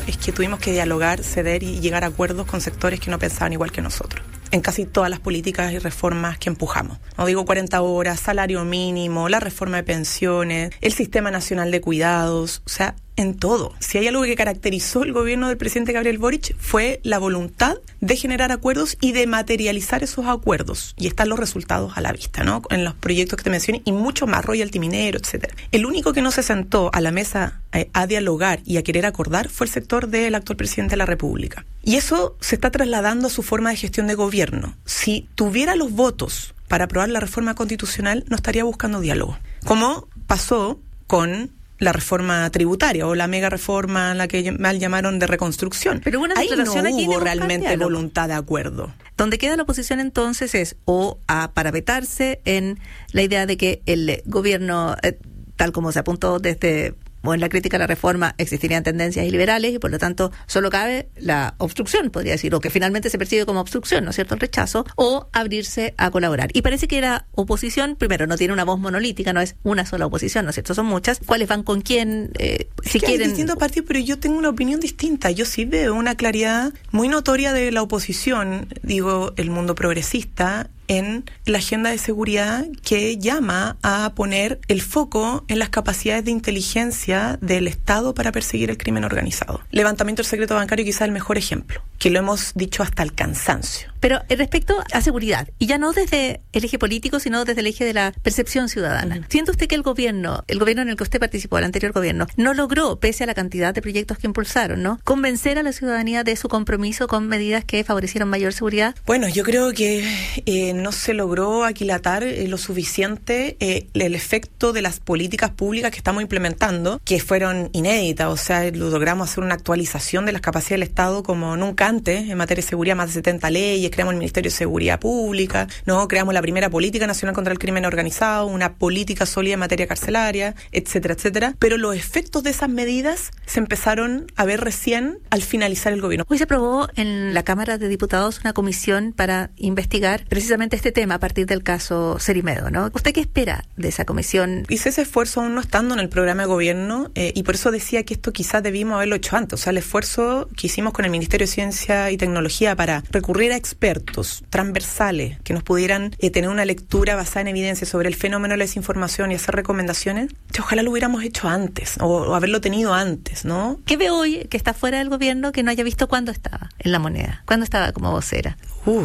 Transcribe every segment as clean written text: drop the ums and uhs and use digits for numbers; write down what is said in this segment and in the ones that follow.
es que tuvimos que dialogar, ceder y llegar a acuerdos con sectores que no pensaban igual que nosotros en casi todas las políticas y reformas que empujamos. No digo 40 horas, salario mínimo, la reforma de pensiones, el Sistema Nacional de Cuidados, o sea, en todo. Si hay algo que caracterizó el gobierno del presidente Gabriel Boric fue la voluntad de generar acuerdos y de materializar esos acuerdos. Y están los resultados a la vista, ¿no? En los proyectos que te mencioné y mucho más, royalty minero, etcétera. El único que no se sentó a la mesa a dialogar y a querer acordar fue el sector del actual presidente de la República. Y eso se está trasladando a su forma de gestión de gobierno. Si tuviera los votos para aprobar la reforma constitucional, no estaría buscando diálogo. Como pasó con la reforma tributaria o la mega reforma, la que mal llamaron de reconstrucción. Pero una ahí no aquí hubo realmente voluntad de acuerdo. Donde queda la oposición entonces es o a parapetarse en la idea de que el gobierno, tal como se apuntó desde o en la crítica a la reforma, existirían tendencias liberales y por lo tanto solo cabe la obstrucción, podría decir, o que finalmente se percibe como obstrucción, ¿no es cierto?, el rechazo, o abrirse a colaborar. Y parece que la oposición, primero, no tiene una voz monolítica, no es una sola oposición, ¿no es cierto?, son muchas. ¿Cuáles van con quién? Si quieren... Hay distintos partidos, pero yo tengo una opinión distinta. Yo sí veo una claridad muy notoria de la oposición, digo, el mundo progresista, en la agenda de seguridad que llama a poner el foco en las capacidades de inteligencia del Estado para perseguir el crimen organizado. Levantamiento del secreto bancario quizás el mejor ejemplo, que lo hemos dicho hasta el cansancio. Pero respecto a seguridad, y ya no desde el eje político, sino desde el eje de la percepción ciudadana, ¿siente usted que el gobierno en el que usted participó, el anterior gobierno, no logró, pese a la cantidad de proyectos que impulsaron, ¿no?, convencer a la ciudadanía de su compromiso con medidas que favorecieron mayor seguridad? Bueno, yo creo que no se logró aquilatar lo suficiente el efecto de las políticas públicas que estamos implementando, que fueron inéditas, o sea, logramos hacer una actualización de las capacidades del Estado como nunca antes, en materia de seguridad, más de 70 leyes, creamos el Ministerio de Seguridad Pública, ¿no? Creamos la primera política nacional contra el crimen organizado, una política sólida en materia carcelaria, etcétera, etcétera, pero los efectos de esas medidas se empezaron a ver recién al finalizar el gobierno. Hoy se aprobó en la Cámara de Diputados una comisión para investigar precisamente este tema a partir del caso Cerimedo, ¿no? ¿Usted qué espera de esa comisión? Hice ese esfuerzo aún no estando en el programa de gobierno y por eso decía que esto quizás debimos haberlo hecho antes. O sea, el esfuerzo que hicimos con el Ministerio de Ciencia y Tecnología para recurrir a expertos transversales que nos pudieran tener una lectura basada en evidencia sobre el fenómeno de la desinformación y hacer recomendaciones, ojalá lo hubiéramos hecho antes o haberlo tenido antes, ¿no? ¿Qué ve hoy que está fuera del gobierno que no haya visto cuándo estaba en La Moneda? ¿Cuándo estaba como vocera?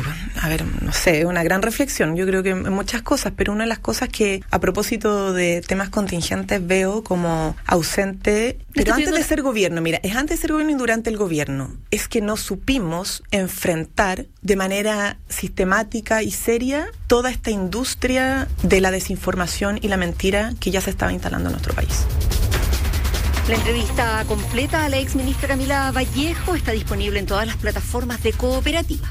A ver, no sé, una gran reflexión. Yo creo que en muchas cosas, pero una de las cosas que a propósito de temas contingentes veo como ausente, pero antes de ser gobierno, mira, es antes de ser gobierno y durante el gobierno, es que no supimos enfrentar de manera sistemática y seria toda esta industria de la desinformación y la mentira que ya se estaba instalando en nuestro país. La entrevista completa a la exministra Camila Vallejo está disponible en todas las plataformas de Cooperativa.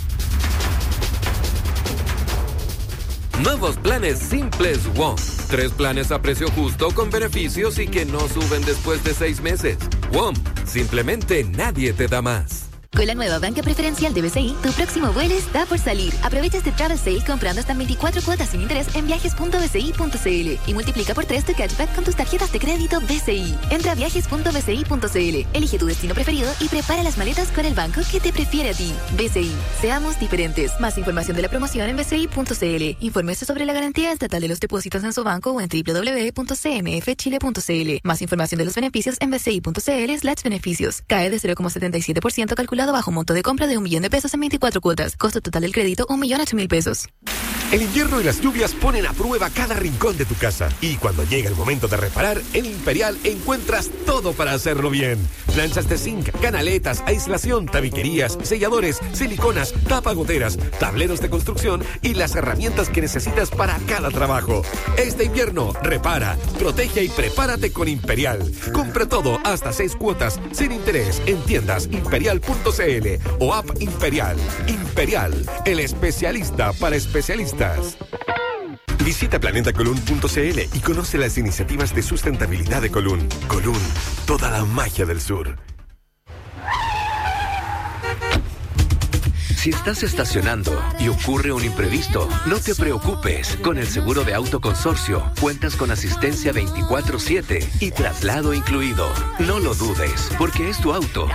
Nuevos planes simples WOM. 3 planes a precio justo con beneficios y que no suben después de 6 meses. WOM, simplemente nadie te da más. Con la nueva banca preferencial de BCI, tu próximo vuelo está por salir. Aprovecha este travel sale comprando hasta 24 cuotas sin interés en viajes.bci.cl y multiplica por 3 tu cashback con tus tarjetas de crédito BCI. Entra a viajes.bci.cl, elige tu destino preferido y prepara las maletas con el banco que te prefiere a ti. BCI, seamos diferentes. Más información de la promoción en bci.cl. Infórmese sobre la garantía estatal de los depósitos en su banco o en www.cmfchile.cl. Más información de los beneficios en bci.cl/beneficios. Cae de 0,77% calculado bajo monto de compra de $1.000.000 en 24 cuotas. Costo total del crédito, $1.008.000. El invierno y las lluvias ponen a prueba cada rincón de tu casa. Y cuando llega el momento de reparar, en Imperial encuentras todo para hacerlo bien. Planchas de zinc, canaletas, aislación, tabiquerías, selladores, siliconas, tapagoteras, tableros de construcción y las herramientas que necesitas para cada trabajo. Este invierno, repara, protege y prepárate con Imperial. Compra todo hasta 6 cuotas sin interés en tiendas imperial.cl o app Imperial. Imperial, el especialista para especialistas. Visita planetacolun.cl y conoce las iniciativas de sustentabilidad de Colún. Colún, toda la magia del sur. Si estás estacionando y ocurre un imprevisto, no te preocupes. Con el seguro de auto consorcio, cuentas con asistencia 24/7 y traslado incluido. No lo dudes, porque es tu auto